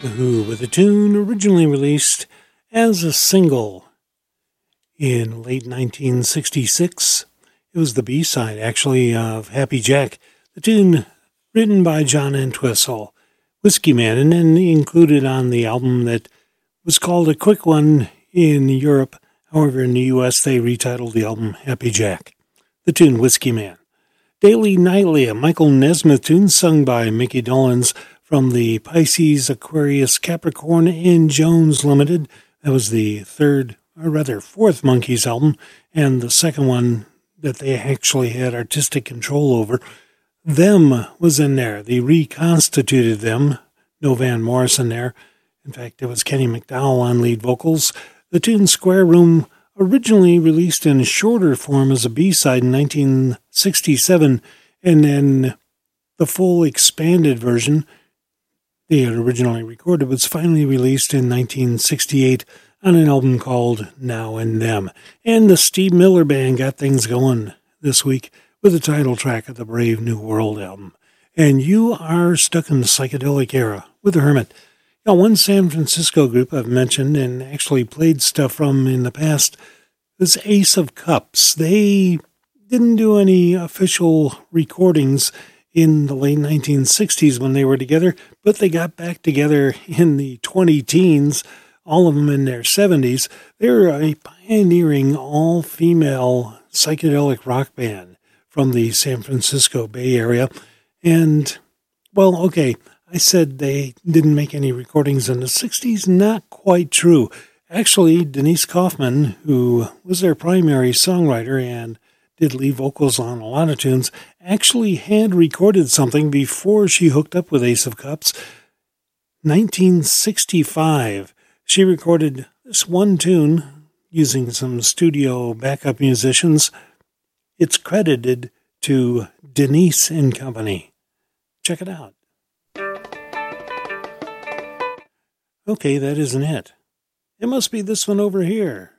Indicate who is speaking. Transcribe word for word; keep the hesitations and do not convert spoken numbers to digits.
Speaker 1: The Who with a tune originally released as a single in late nineteen sixty-six. It was the B-side, actually, of Happy Jack. The tune written by John Entwistle, Whiskey Man, and then included on the album that was called A Quick One in Europe. However, in the U S, they retitled the album Happy Jack. The tune Whiskey Man. Daily Nightly, a Michael Nesmith tune sung by Mickey Dolenz from the Pisces, Aquarius, Capricorn, and Jones Limited. That was the third, or rather fourth Monkees album, and the second one that they actually had artistic control over. Them was in there. They reconstituted Them. No Van Morrison there. In fact, it was Kenny McDowell on lead vocals. The tune Square Room, originally released in shorter form as a B-side in nineteen sixty-seven, and then the full expanded version they had originally recorded was finally released in nineteen sixty-eight on an album called Now and Them. And the Steve Miller Band got things going this week with the title track of the Brave New World album. And you are stuck in the psychedelic era with The Hermit. Now, one San Francisco group I've mentioned and actually played stuff from in the past was Ace of Cups. They didn't do any official recordings in the late nineteen sixties when they were together, but they got back together in the twenty-teens, all of them in their seventies. They're a pioneering all-female psychedelic rock band from the San Francisco Bay Area. And, well, okay, I said they didn't make any recordings in the sixties. Not quite true. Actually, Denise Kaufman, who was their primary songwriter and did lead vocals on a lot of tunes, actually had recorded something before she hooked up with Ace of Cups. nineteen sixty-five, she recorded this one tune using some studio backup musicians. It's credited to Denise and Company. Check it out. Okay, that isn't it. It must be this one over here.